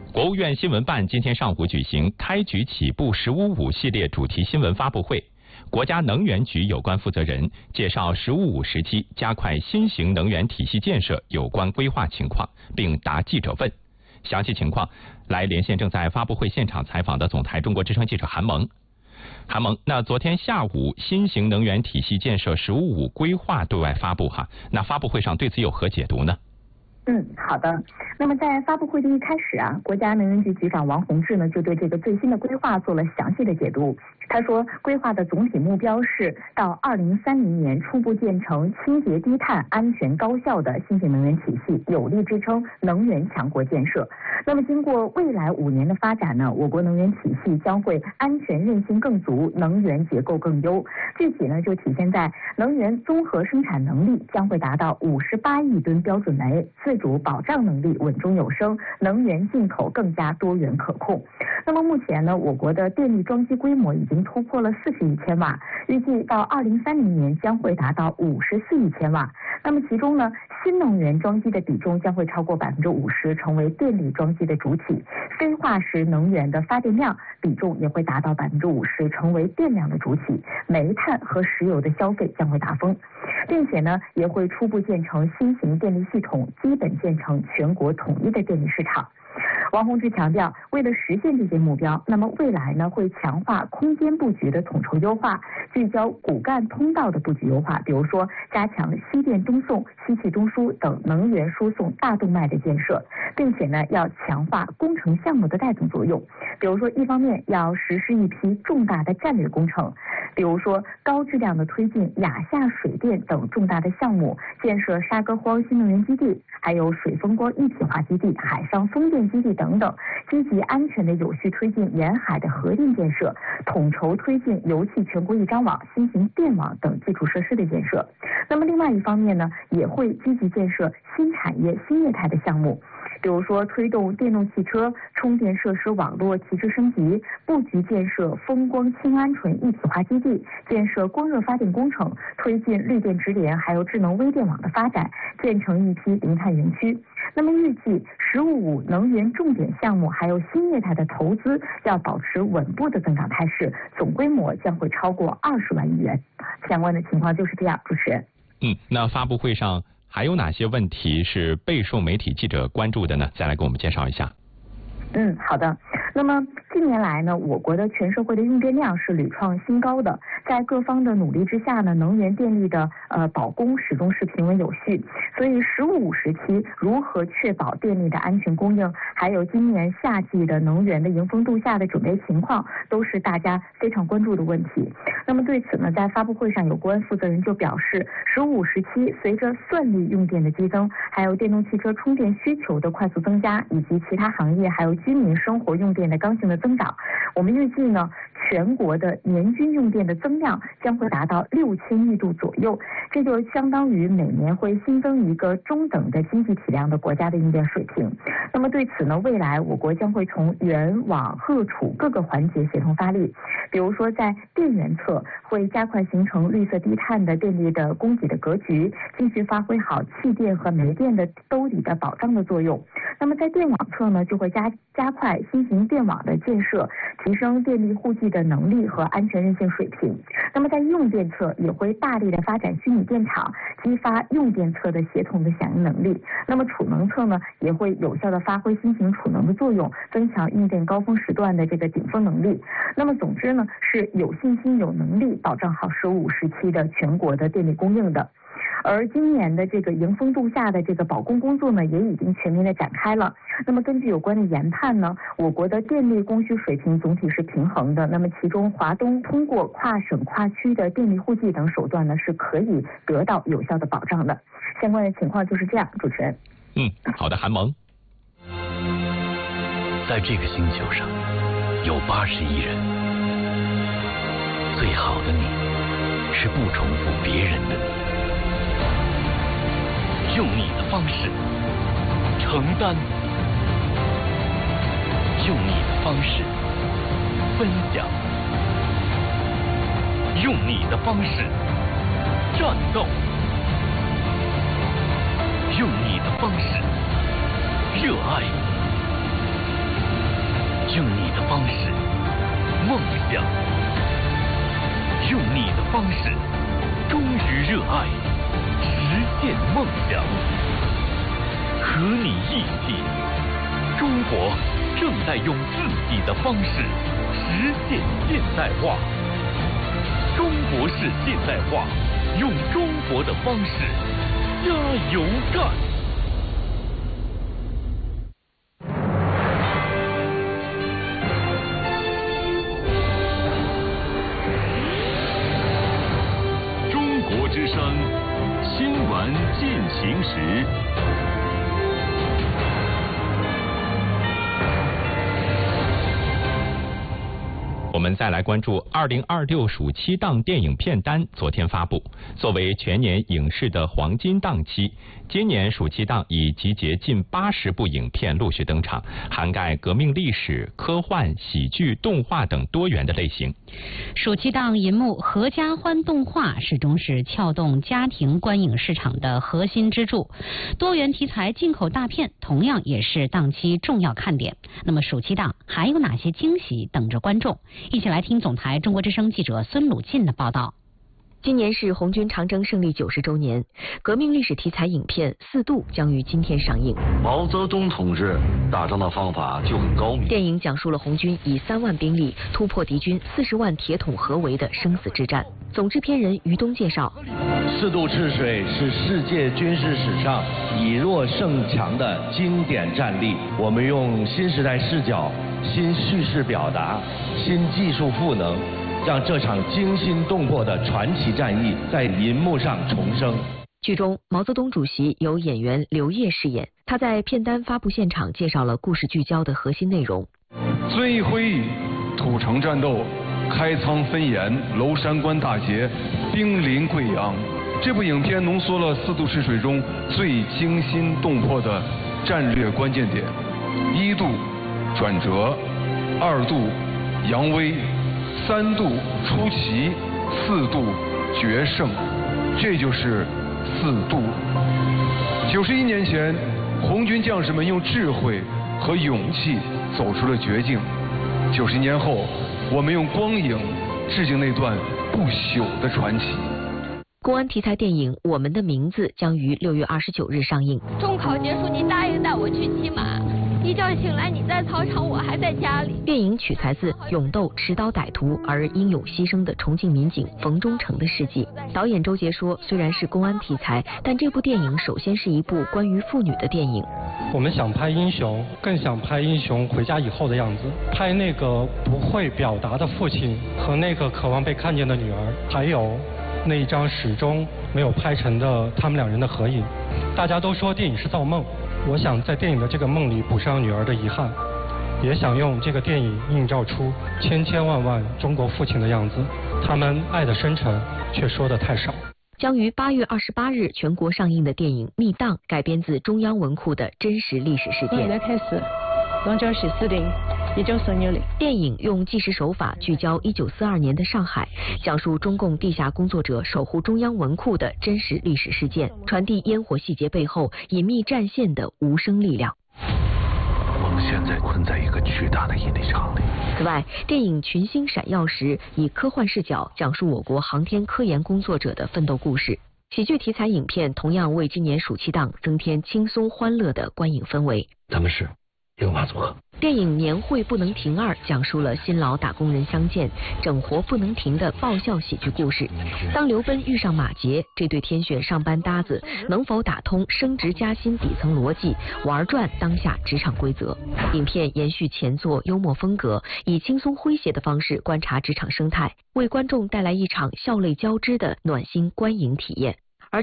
国务院新闻办今天上午举行开局起步“十五五”系列主题新闻发布会，国家能源局有关负责人介绍“十五五”时期加快新型能源体系建设有关规划情况，并答记者问。详细情况，来连线正在发布会现场采访的总台中国之声记者韩萌。韩萌，那昨天下午新型能源体系建设“十五五”规划对外发布那发布会上对此有何解读呢？ 好的。那么在发布会的一开始国家能源局局长王洪志呢就对这个最新的规划做了详细的解读。他说，规划的总体目标是到2030年初步建成清洁低碳、安全高效的新型能源体系，有力支撑能源强国建设。那么经过未来5年的发展呢，我国能源体系将会安全韧性更足，能源结构更优。具体呢就体现在能源综合生产能力将会达到58亿吨标准煤，自主保障能力稳中有升，能源进口更加多元可控。那么目前呢，我国的电力装机规模已经突破了40亿千瓦，预计到2030年将会达到54亿千瓦。那么其中呢，新能源装机的比重将会超过50%，成为电力装机的主体。非化石能源的发电量比重也会达到50%，成为电量的主体。煤炭和石油的消费将会大增，并且呢，也会初步建成新型电力系统，基本建成全国统一的电力市场。王洪志强调，为了实现这些目标，那么未来呢会强化空间布局的统筹优化，聚焦骨干通道的布局优化，比如说加强西电东送、西气东输等能源输送大动脉的建设，并且呢要强化工程项目的带动作用，比如说一方面要实施一批重大的战略工程，比如说高质量的推进亚下水电等重大的项目，建设沙歌荒新能源基地，还有水风光一体化基地、海上风电基地等等，积极安全的有序推进沿海的核电建设，统筹推进油气全国一张网、新型电网等基础设施的建设。那么另外一方面呢，也会积极建设新产业、新业态的项目，比如说推动电动汽车充电设施网络提质升级，布局建设风光氢鹌鹑一体化基地，建设光热发电工程，推进绿电直联还有智能微电网的发展，建成一批零碳园区。那么预计“15+5”能源重点项目还有新业态的投资要保持稳步的增长态势，总规模将会超过20万亿元。相关的情况就是这样，主持人。 那发布会上还有哪些问题是备受媒体记者关注的呢？再来给我们介绍一下。 好的。那么近年来呢，我国的全社会的用电量是屡创新高的，在各方的努力之下呢，能源电力的保供始终是平稳有序。所以“15+5”时期如何确保电力的安全供应，还有今年夏季的能源的迎风度夏的准备情况，都是大家非常关注的问题。那么对此呢，在发布会上有关负责人就表示，“15+5”时期随着算力用电的激增，还有电动汽车充电需求的快速增加，以及其他行业还有居民生活用电的刚性的增长，我们预计呢，全国的年均用电的增量将会达到6000亿度左右，这就相当于每年会新增一个中等的经济体量的国家的用电水平。那么对此呢，未来我国将会从源、网、荷、储各个环节协同发力，比如说在电源侧会加快形成绿色低碳的电力的供给的格局，继续发挥好气电和煤电的兜底的保障的作用。那么在电网侧呢，就会加快新型电网的建设，提升电力户计的能力和安全韧性水平。那么在用电侧也会大力的发展虚拟电厂，激发用电侧的协同的响应能力。那么储能侧呢，也会有效的发挥新型储能的作用，增强用电高峰时段的这个顶峰能力。那么总之呢，是有信心有能力保障好“15+5”时期的全国的电力供应的。而今年的这个迎风度夏的这个保供工作呢，也已经全面的展开了。那么根据有关的研判呢，我国的电力供需水平总体是平衡的。那么其中华东通过跨省跨区的电力户计等手段呢，是可以得到有效的保障的。相关的情况就是这样，主持人。 好的，韩萌。 在这个星球上有80亿人，最好的你是不重复别人的你。用你的方式承担，用你的方式分享，用你的方式战斗，用你的方式热爱。 用你的方式，梦想；用你的方式，忠于热爱，实现梦想。和你一起，中国正在用自己的方式实现现代化。中国式现代化，用中国的方式，加油干！中国之声新闻进行时。 我们再来关注2026暑期档电影片单，昨天发布。作为全年影视的黄金档期，今年暑期档已集结近80部影片陆续登场，涵盖革命历史、科幻、喜剧、动画等多元的类型。 暑期档银幕合家欢动画始终是撬动家庭观影市场的核心支柱，多元题材进口大片同样也是档期重要看点。那么暑期档还有哪些惊喜等着观众？一起来听总台中国之声记者孙鲁进的报道。 今年是红军长征胜利90周年，革命历史题材影片《四渡》将于今天上映。 毛泽东同志打仗的方法就很高明。 电影讲述了红军以3万兵力突破敌军40万铁桶合围的生死之战。总制片人于东介绍， 四渡赤水是世界军事史上以弱胜强的经典战例。我们用新时代视角、新叙事表达、新技术赋能，让这场惊心动魄的传奇战役在银幕上重生。 剧中，毛泽东主席由演员刘烨饰演。他在片单发布现场介绍了故事聚焦的核心内容： 遵义会议、土城战斗、开仓分盐、娄山关大捷、兵临贵阳。这部影片浓缩了四渡赤水中最惊心动魄的战略关键点：1渡转折，2渡扬威，3渡出奇，4渡决胜，这就是四渡。91年前，红军将士们用智慧和勇气走出了绝境。90年后，我们用光影致敬那段不朽的传奇。 公安题材电影《我们的名字》将于6月29日上映。 中考结束，你答应带我去骑马。一觉醒来，你在操场，我还在家里。 电影取材自勇斗持刀歹徒而英勇牺牲的重庆民警冯忠诚的事迹。导演周杰说，虽然是公安题材，但这部电影首先是一部关于妇女的电影。 我们想拍英雄，更想拍英雄回家以后的样子，拍那个不会表达的父亲和那个渴望被看见的女儿，还有那一张始终没有拍成的他们2人的合影。大家都说电影是造梦，我想在电影的这个梦里补上女儿的遗憾，也想用这个电影映照出千千万万中国父亲的样子，他们爱的深沉却说的太少。 将于8月28日全国上映的电影《密档》改编自中央文库的真实历史事件。 现在开始龙州市司令1946年。 电影用纪实手法聚焦1942年的上海，讲述中共地下工作者守护中央文库的真实历史事件，传递烟火细节背后隐秘战线的无声力量。 我们现在困在一个巨大的引力场里。 此外，电影《群星闪耀时》以科幻视角讲述我国航天科研工作者的奋斗故事。喜剧题材影片同样为今年暑期档增添轻松欢乐的观影氛围。 他们是一个马组合。 电影《年会不能停2》讲述了新老打工人相见、整活不能停的爆笑喜剧故事。当刘奔遇上马杰，这对天选上班搭子能否打通升职加薪底层逻辑，玩转当下职场规则？影片延续前作幽默风格，以轻松诙谐的方式观察职场生态，为观众带来一场笑泪交织的暖心观影体验。